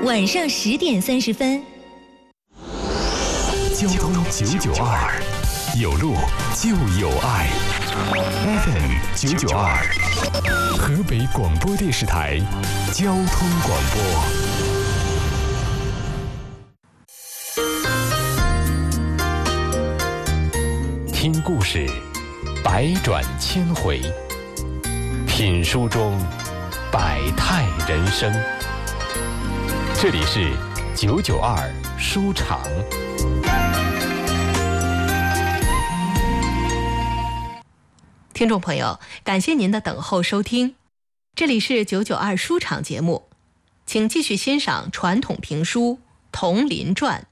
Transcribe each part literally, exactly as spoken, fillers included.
晚上十点三十分。 交通九九二，有路就有爱。F M 九九二，河北广播电视台交通广播。听故事，百转千回；品书中，百态人生。这里是九九二书场。 听众朋友，感谢您的等候收听，这里是九九二书场节目，请继续欣赏传统评书《铜林传》。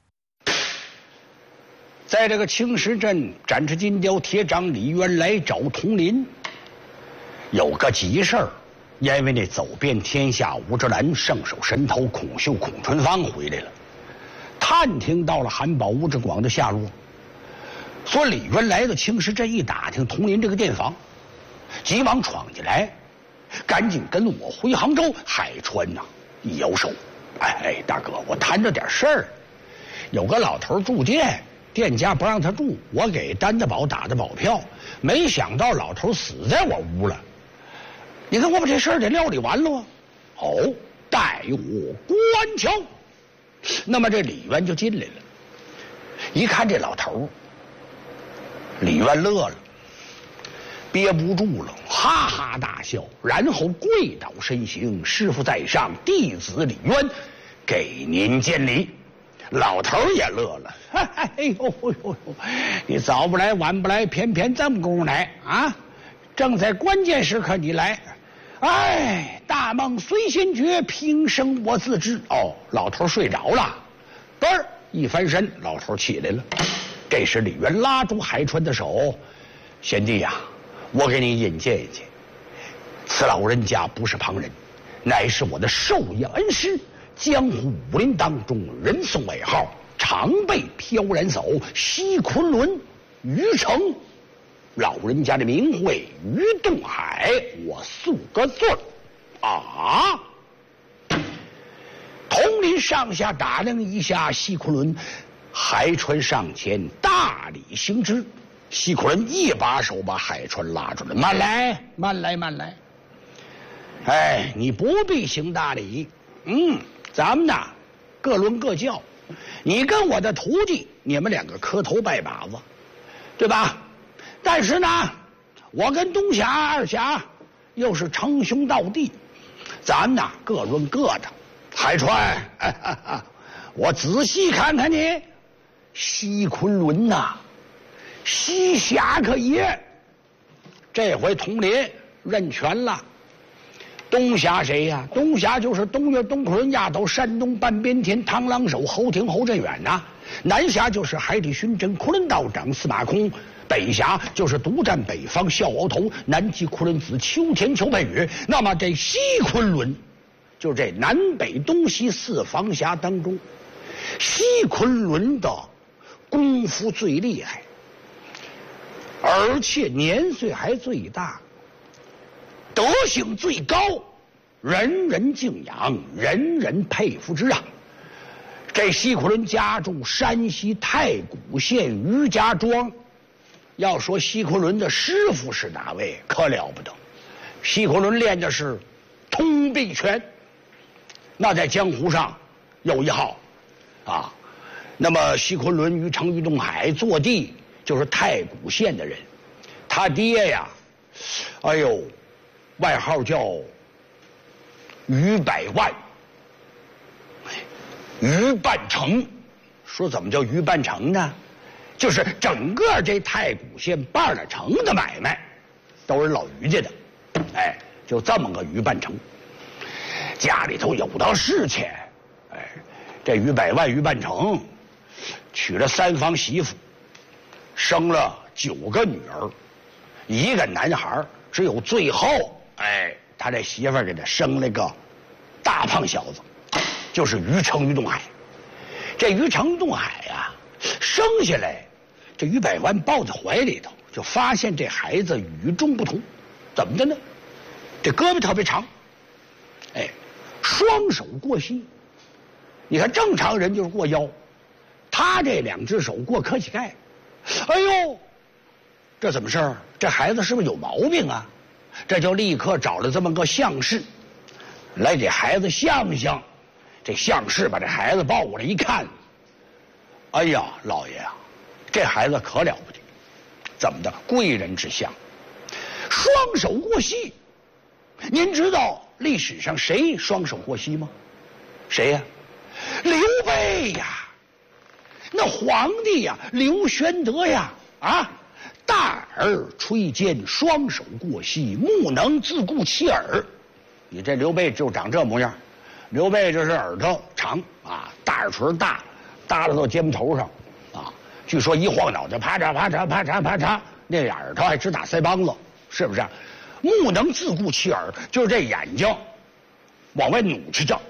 在这个青石镇展翅金雕铁掌李渊来找铜林，有个急事儿，因为那走遍天下吴志兰、圣手神头孔秀、孔春芳回来了，探听到了韩宝、吴志广的下落。所以李渊来到青石镇一打听铜林这个店房，急忙闯进来，赶紧跟我回杭州。海川呐、啊、一摇手，哎哎，大哥，我谈着点事儿，有个老头住店，店家不让他住，我给担的保打的保票，没想到老头死在我屋了。你看我把这事儿得料理完了。哦，待我观瞧。那么这李渊就进来了，一看这老头，李渊乐了，憋不住了，哈哈大笑，然后跪倒身行：“师父在上，弟子李渊给您见礼。”老头也乐了，哎呦呦呦，你早不来晚不来，偏偏这么功夫来啊！正在关键时刻你来，哎，大梦随心觉，平生我自知。哦，老头睡着了，嘣儿一翻身，老头起来了。这时李渊拉住海川的手：“贤弟呀、啊，我给你引荐一荐，此老人家不是旁人，乃是我的授业恩师。江湖武林当中人送外号常被飘然叟西昆仑于成，老人家的名讳于东海，我速个字啊。”铜林上下打量一下西昆仑，海川上前大礼行之。西昆仑一把手把海川拉住了：“慢来慢来慢来，哎，你不必行大礼，嗯咱们呐，各论各教。你跟我的徒弟，你们两个磕头拜把子，对吧？但是呢，我跟东侠、二侠又是称兄道弟，咱们呐各论各的。海川，哎哈哈，我仔细看看你，西昆仑呐，西侠可也。这回铜林认全了。东侠谁呀、啊？东侠就是东岳东昆仑压倒山东半边天螳螂手侯廷侯振远呐、啊。南侠就是海底寻针昆仑道长司马空。北侠就是独占北方笑鳌头南极昆仑子秋天裘佩宇。那么这西昆仑，就这南北东西四方侠当中，西昆仑的功夫最厉害，而且年岁还最大。德行最高，人人敬仰，人人佩服之啊！这西昆仑家住山西太谷县于家庄。要说西昆仑的师傅是哪位，可了不得。西昆仑练的是通臂拳，那在江湖上有一号啊。那么西昆仑于成于东海坐地就是太谷县的人，他爹呀，哎呦，外号叫于百万、于半城。说怎么叫于半城呢？就是整个这太谷县半了城的买卖都是老于家的，哎，就这么个于半城，家里头有的是钱。哎，这于百万、于半城娶了三房媳妇，生了九个女儿，一个男孩，只有最后，哎，他这媳妇儿给他生了个大胖小子，就是于成于东海。这于成于东海呀、啊，生下来，这于百万抱在怀里头，就发现这孩子与众不同。怎么的呢？这胳膊特别长，哎，双手过膝， 你看正常人就是过腰，他这两只手过磕膝盖。哎呦，这怎么事儿？这孩子是不是有毛病啊？这就立刻找了这么个相士，来给孩子相相。这相士把这孩子抱过来一看，哎呀，老爷啊，这孩子可了不得，怎么的？贵人之相，双手过膝。您知道历史上谁双手过膝吗？谁呀？刘备呀，那皇帝呀，刘玄德呀，啊，大耳垂肩，双手过膝，目能自顾其耳。你这刘备就长这模样，刘备这是耳朵长啊，大耳垂大，耷拉到肩膀头上啊。据说一晃脑袋，啪嚓啪嚓啪嚓啪嚓，那耳朵还直打腮帮子，是不是？目能自顾其耳，就是这眼睛往外努去着。